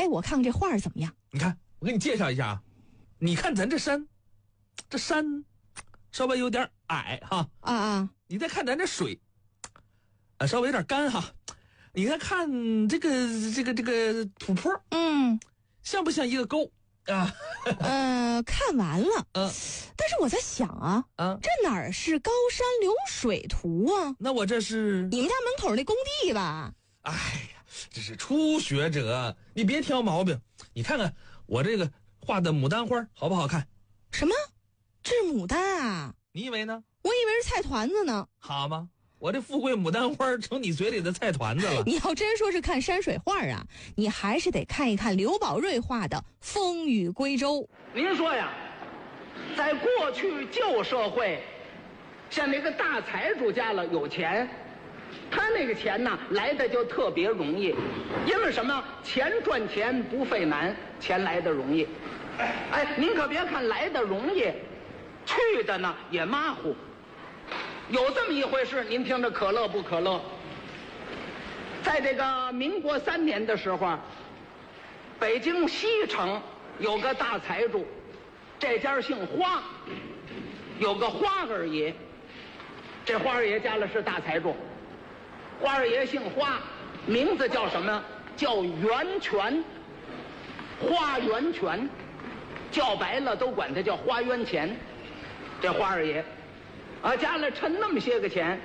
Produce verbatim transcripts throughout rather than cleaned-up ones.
哎，我看看这画怎么样？ 你看，我给你介绍一下啊。你看咱这山，这山稍微有点矮哈。 啊啊！ 你再看咱这水，啊，稍微有点干哈。你再看这个这个这个土坡， 嗯， 像不像一个沟啊？ 呃，看完了， 嗯、呃， 但是我在想啊， 啊， 这哪儿是高山流水图啊？ 那我这是你们家门口那工地吧？ 哎呀，这是初学者，你别挑毛病。你看看我这个画的牡丹花好不好看？ 什么？这是牡丹啊？ 你以为呢？ 我以为是菜团子呢。 好吗？我这富贵牡丹花成你嘴里的菜团子了。 你要真说是看山水画啊，你还是得看一看刘宝瑞画的《风雨归舟》。 您说呀，在过去旧社会，像那个大财主家了有钱，他那个钱呢来的就特别容易，因为什么？钱赚钱不费难，钱来的容易。哎，您可别看来的容易，去的呢也马虎。有这么一回事，您听着可乐不可乐？在这个民国三年的时候，北京西城有个大财主，这家姓花，有个花二爷。这花二爷家里是大财主，花二爷姓花，名字叫什么？叫源泉，花源泉，叫白了都管他叫花源钱。这花二爷啊，家里趁那么些个钱，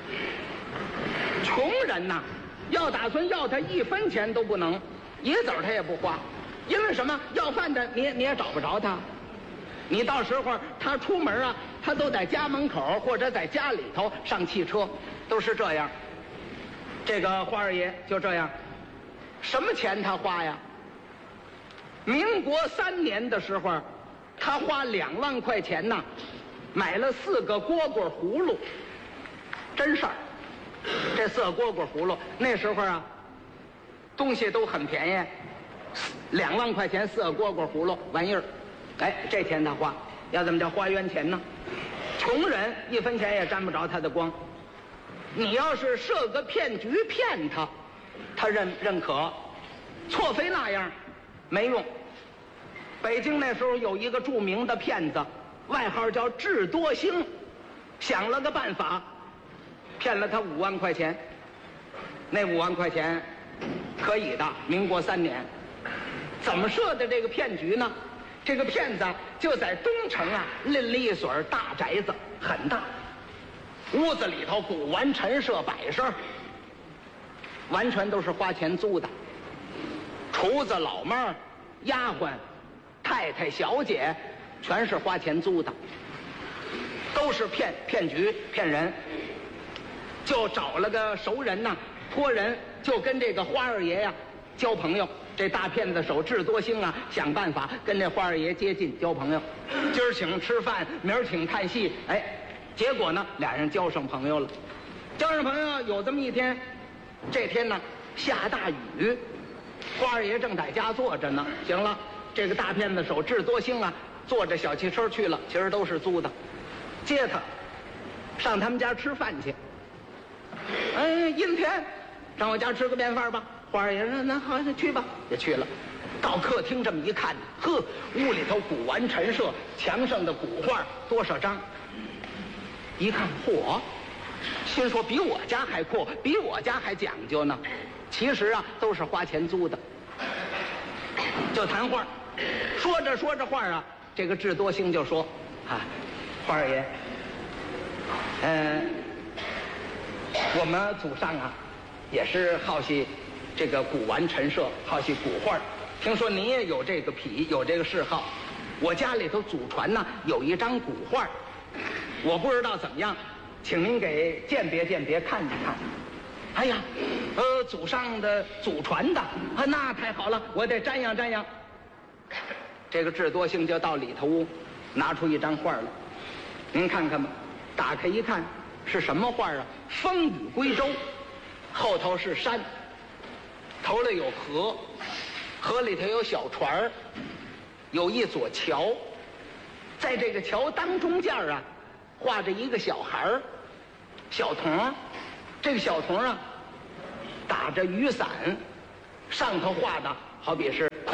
穷人呐，要打算要他一分钱都不能，野子他也不花，因为什么？要饭的你你也找不着他，你到时候他出门啊，他都在家门口或者在家里头上汽车，都是这样。这个花二爷就这样，什么钱他花呀？民国三年的时候，他花两万块钱呐，买了四个蝈蝈葫芦，真事儿。这四个蝈蝈葫芦那时候啊，东西都很便宜，两万块钱四个蝈蝈葫芦玩意儿，哎，这钱他花，要怎么叫花冤钱呢？穷人一分钱也沾不着他的光。你要是设个骗局骗他，他认认可，错非那样没用。北京那时候有一个著名的骗子，外号叫智多星，想了个办法，骗了他五万块钱。那五万块钱可以的，民国三年。怎么设的这个骗局呢？这个骗子就在东城啊拎了一所大宅子，很大，屋子里头古玩陈设摆设完全都是花钱租的，厨子老妹儿丫鬟太太小姐全是花钱租的，都是骗骗局骗人。就找了个熟人呐，托人就跟这个花二爷呀交朋友。这大骗子手智多星啊，想办法跟这花二爷接近交朋友，今儿请吃饭，明儿请看戏，哎，结果呢俩人交上朋友了。交上朋友有这么一天，这天呢下大雨，花二爷正在家坐着呢。行了，这个大骗子手智多星啊，坐着小汽车去了，其实都是租的，接他上他们家吃饭去。哎，阴天，上我家吃个便饭吧。花二爷说：“那好，那去吧。”也去了。到客厅这么一看，呵，屋里头古玩陈设，墙上的古画多少张？一看，嚯！心说比我家还阔，比我家还讲究呢。其实啊，都是花钱租的。就谈话，说着说着话啊，这个智多星就说：“啊，花二爷，嗯、呃，我们祖上啊，也是好些。”这个古玩陈设，好些古画，听说您也有这个癖，有这个嗜好。我家里头祖传呢有一张古画，我不知道怎么样，请您给鉴别鉴别看一看。哎呀，呃，祖上的祖传的啊，那太好了，我得瞻仰瞻仰。这个智多星就到里头屋，拿出一张画来，您看看吧。打开一看，是什么画啊？风雨归舟，后头是山。头里有河，河里头有小船儿，有一座桥，在这个桥当中间啊，画着一个小孩儿，小童。这个小童啊，打着雨伞，上头画的好比是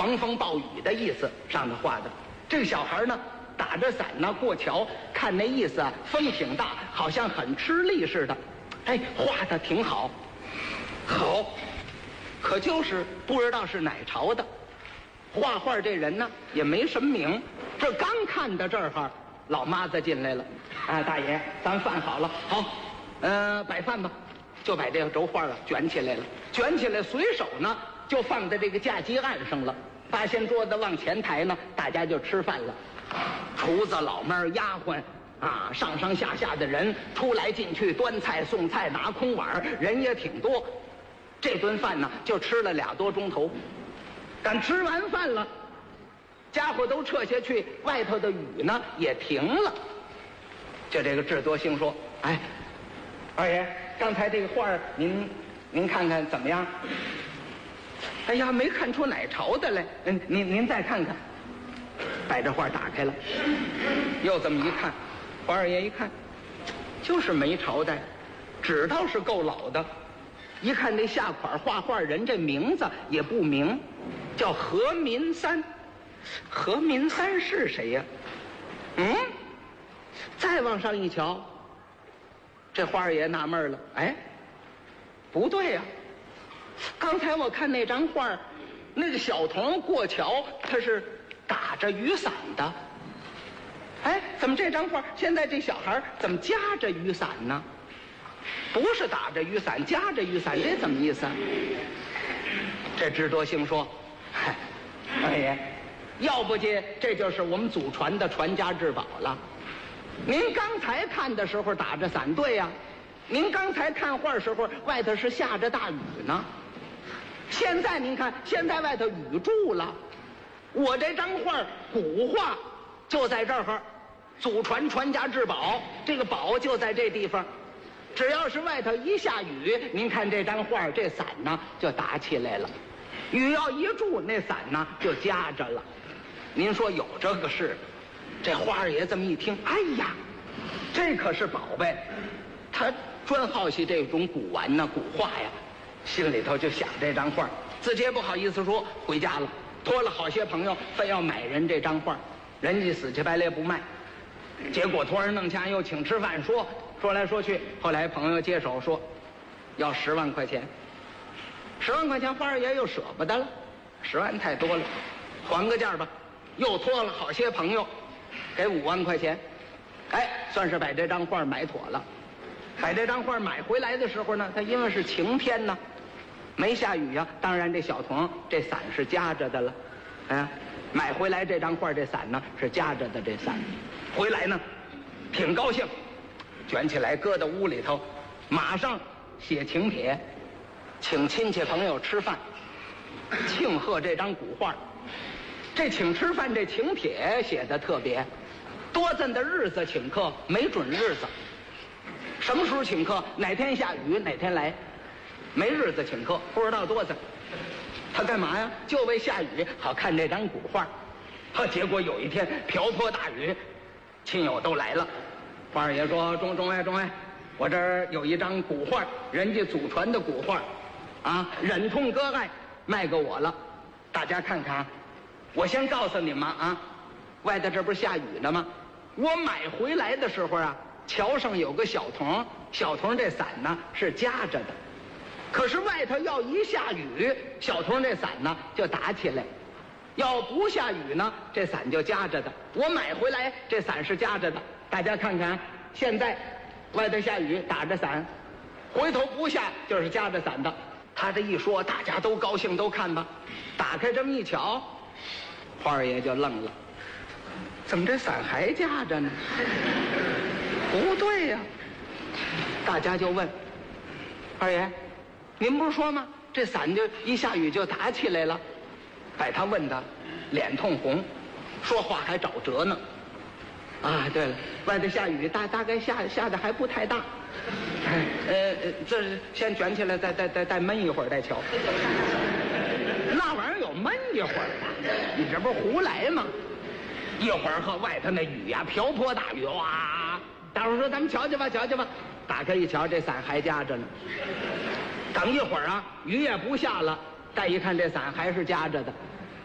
狂风暴雨的意思上头画的。这个小孩呢，打着伞呢过桥，看那意思啊，风挺大，好像很吃力似的。哎，画的挺好，好，可就是不知道是哪朝的。画画这人呢也没什么名，这刚看到这儿哈，老妈子进来了。啊，大爷，咱饭好了，好，呃，摆饭吧，就把这个轴画啊卷起来了，卷起来随手呢就放在这个架基案上了。八仙桌子往前抬呢，大家就吃饭了。厨子、老妹儿、丫鬟啊，上上下下的人出来进去，端菜送菜，拿空碗，人也挺多。这顿饭呢就吃了俩多钟头。赶吃完饭了，家伙都撤下去，外头的雨呢也停了。就这个智多星说：“哎，二爷，刚才这个画您您看看怎么样？”哎呀，没看出哪朝的来。嗯，您您再看看。把这画打开了，又这么一看，黄二爷一看，就是没朝代，纸倒是够老的。一看这下款画画人这名字也不明，叫何民三。何民三是谁呀？嗯，再往上一瞧，这花二爷纳闷了，哎，不对呀、啊，刚才我看那张画，那个小童过桥，他是打着雨伞的。哎，怎么这张画现在这小孩怎么夹着雨伞呢？不是打着雨伞，夹着雨伞，这怎么意思啊？这智多星说：“嗨，二爷，要不介这就是我们祖传的传家之宝了。您刚才看的时候打着伞，对呀、啊，您刚才看画时候外头是下着大雨呢。现在您看，现在外头雨住了。我这张画古画就在这儿，祖传传家之宝，这个宝就在这地方。只要是外头一下雨，您看这张画这伞呢就打起来了，雨要一住，那伞呢就夹着了。您说有这个事？这花二爷这么一听，哎呀，这可是宝贝，他专好奇这种古玩呢、古画呀，心里头就想这张画，自己也不好意思说，回家了，托了好些朋友，非要买人这张画，人家死乞白赖不卖，结果托人弄掐又请吃饭，说说来说去，后来朋友接手说要十万块钱，十万块钱花二爷又舍不得了，十万太多了，还个价吧，又托了好些朋友，给五万块钱，哎，算是把这张画买妥了。把这张画买回来的时候呢，它因为是晴天呢，没下雨呀、啊，当然这小童这伞是夹着的了，啊，买回来这张画这伞呢是夹着的，这伞回来呢挺高兴，卷起来搁到屋里头，马上写请帖，请亲戚朋友吃饭，庆贺这张古画。这请吃饭这请帖写的特别，多咱的日子请客没准日子，什么时候请客，哪天下雨哪天来，没日子请客，不知道多咱。他干嘛呀？就为下雨好看这张古画。呵，结果有一天瓢泼大雨，亲友都来了。花二爷说：“中中哎中哎，我这儿有一张古画，人家祖传的古画，啊，忍痛割爱卖给我了，大家看看。我先告诉你们啊，外头这不是下雨呢吗？我买回来的时候啊，桥上有个小童，小童这伞呢是夹着的，可是外头要一下雨，小童这伞呢就打起来。要不下雨呢，这伞就夹着的。我买回来这伞是夹着的，大家看看，现在外头下雨打着伞，回头不下就是夹着伞的。他这一说，大家都高兴，都看吧。打开这么一瞧，花二爷就愣了，怎么这伞还夹着呢？不对呀、啊！大家就问二爷，您不是说吗？这伞就一下雨就打起来了。把他问的脸通红，说话还找辙呢。啊，对了，外头下雨，大大概下下的还不太大。呃，这先卷起来，再再再再闷一会儿再瞧。那玩意儿有闷一会儿的，你这不是胡来吗？一会儿和外头那雨呀、啊，瓢泼大雨，哇！大伙儿说咱们瞧瞧吧，瞧瞧吧。打开一瞧，这伞还夹着呢。等一会儿啊，雨也不下了。再一看，这伞还是夹着的，大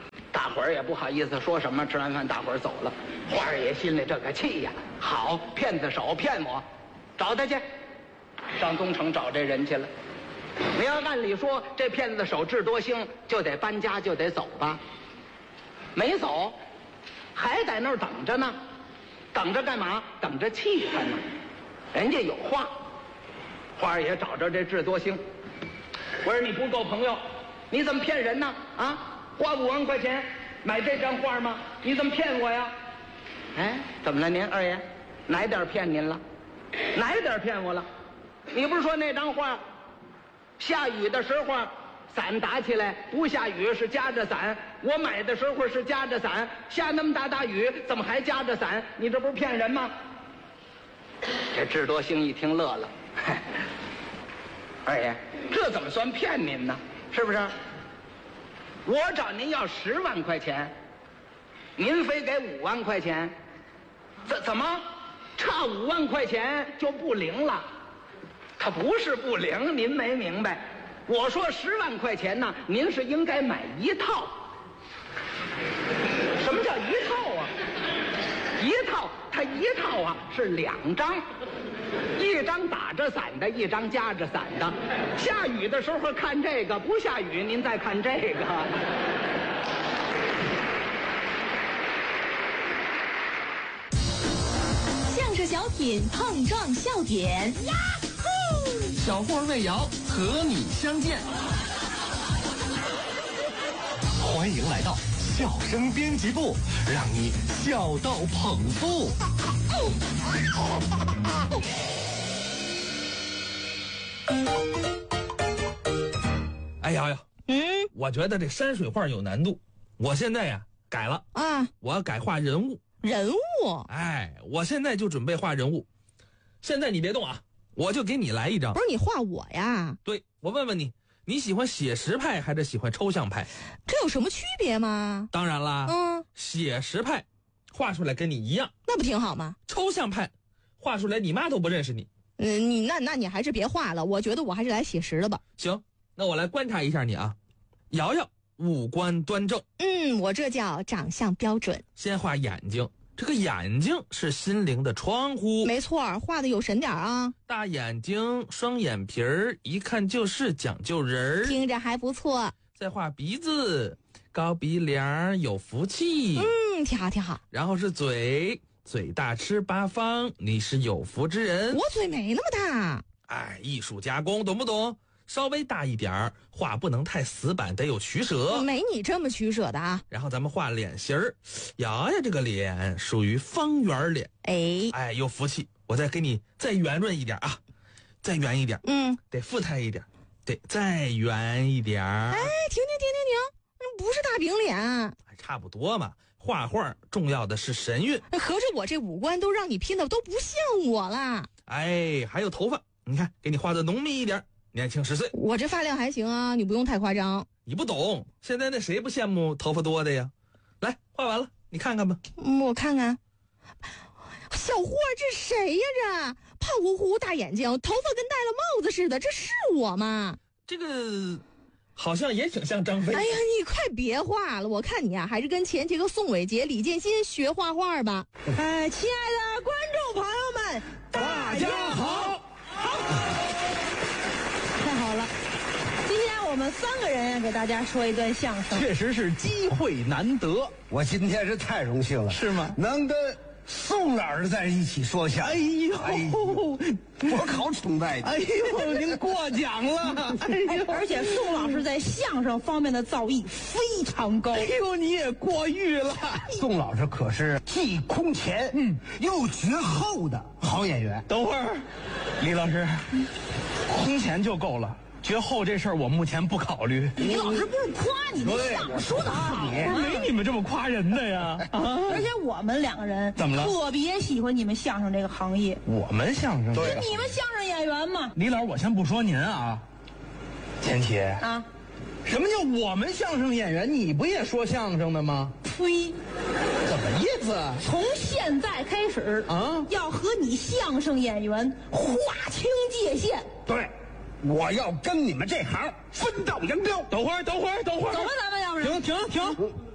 伙儿也不好意思说什么，吃完饭大伙儿走了，花二爷心里这个气呀，好骗子手骗我，找他去，上东城找这人去了。你要按理说这骗子手智多星就得搬家就得走吧，没走，还在那儿等着呢，等着干嘛？等着气他呢，人家有话。花二爷找着这智多星，我说你不够朋友，你怎么骗人呢？啊，花五万块钱买这张画吗？你怎么骗我呀？哎，怎么了您二爷？哪点骗您了？哪点骗我了？你不是说那张画下雨的时候伞打起来，不下雨是夹着伞，我买的时候是夹着伞，下那么大大雨怎么还夹着伞？你这不是骗人吗？这智多星一听乐了，二爷，这怎么算骗您呢？是不是？我找您要十万块钱，您非给五万块钱，怎怎么差五万块钱就不灵了？它不是不灵，您没明白。我说十万块钱呢，您是应该买一套。什么叫一套啊？一套，它一套啊是两张，一张打着伞的，一张夹着伞的。下雨的时候看这个，不下雨您再看这个。 相声小品碰撞笑点，呀呼！ 小霍魏瑶和你相见，欢迎来到笑声编辑部，让你笑到捧腹。 哎呀呀， 嗯我觉得这山水画有难度，我现在呀改了， 啊， 我要改画人物。 人物， 哎，我现在就准备画人物。现在你别动啊，我就给你来一张。 不是你画我呀？ 对，我问问你，你喜欢写实派还是喜欢抽象派？ 这有什么区别吗？ 当然啦， 嗯， 写实派画出来跟你一样， 那不挺好吗？ 抽象派画出来你妈都不认识你。 嗯，你那那你还是别画了，我觉得我还是来写实的吧。 行，那我来观察一下你啊。瑶瑶五官端正， 嗯，我这叫长相标准。 先画眼睛，这个眼睛是心灵的窗户。 没错，画的有神点啊。 大眼睛，双眼皮儿，一看就是讲究人儿。 听着还不错。 再画鼻子，高鼻梁，有福气。 嗯，挺好挺好。 然后是嘴，嘴大吃八方，你是有福之人。 我嘴没那么大。 哎，艺术加工，懂不懂？稍微大一点儿，画不能太死板，得有取舍。 没你这么取舍的啊。 然后咱们画脸型儿，瑶瑶这个脸属于方圆脸。 哎哎，有福气。我再给你再圆润一点啊，再圆一点。 嗯， 得富态一点，对，再圆一点。 哎，停停停停停，不是大饼脸。 还差不多嘛。画画重要的是神韵。 合着我这五官都让你拼的都不像我了。 哎，还有头发，你看给你画的浓密一点，年轻十岁。 我这发量还行啊，你不用太夸张。 你不懂，现在那谁不羡慕头发多的呀？来，画完了，你看看吧。 嗯，我看看。小霍，这谁呀？这胖乎乎大眼睛，头发跟戴了帽子似的，这是我吗？ 这个好像也挺像张飞。 哎呀，你快别画了，我看你啊，还是跟前几个宋伟杰、李建新学画画吧。哎，亲爱的观众朋友们， 大家好。 太好了，今天我们三个人给大家说一段相声， 确实是机会难得， 我今天是太荣幸了， 是吗？ 能跟宋老师在一起说相声。 哎呦， 哎呦我好崇拜你。 哎呦，您过奖了。哎呦， 而且宋老师在相声方面的造诣非常高。 哎呦，你也过誉了。 宋老师可是既空前，嗯，又绝后的好演员。 等会儿，李老师，空前就够了。绝后这事儿我目前不考虑。 李老师不是夸你，你相声说的好， 不是没你们这么夸人的呀。啊！ 而且我们两个人怎么了？ 特别喜欢你们相声这个行业。 我们相声对你们相声演员嘛。 李老师，我先不说您啊，简姐啊， 什么叫我们相声演员？你不也说相声的吗？ 呸！ 怎么意思？ 从现在开始啊， 要和你相声演员划清界限。 对，我要跟你们这行分道扬镳。 等会儿，等会儿，等会儿， 走吧，咱们要不然停停停！